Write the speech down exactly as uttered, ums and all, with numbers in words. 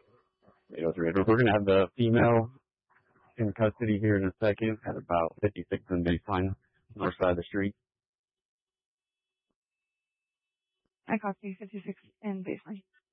eight oh three. We're going to have the female in custody here in a second at about fifty-six and Baseline, north side of the street. I copy fifty-six and Baseline.